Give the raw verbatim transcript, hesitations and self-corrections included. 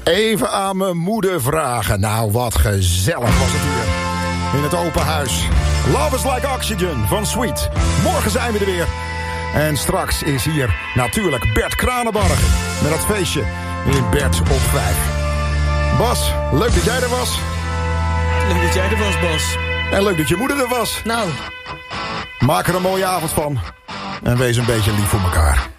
Even aan mijn moeder vragen. Nou, wat gezellig was het hier. In het open huis. Love is like oxygen van Sweet. Morgen zijn we er weer. En straks is hier natuurlijk Bert Kranenbarg. Met dat feestje in Bert op vijf. Bas, leuk dat jij er was. Leuk dat jij er was, Bas. En leuk dat je moeder er was. Nou. Maak er een mooie avond van. En wees een beetje lief voor elkaar.